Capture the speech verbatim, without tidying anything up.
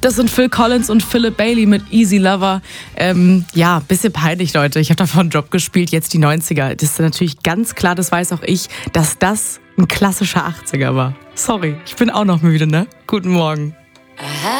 Das sind Phil Collins und Philip Bailey mit Easy Lover. Ähm, ja, bisschen peinlich, Leute. Ich habe davon einen Job gespielt, jetzt die neunziger. Das ist natürlich ganz klar, das weiß auch ich, dass das ein klassischer achtziger war. Sorry, ich bin auch noch müde, ne? Guten Morgen.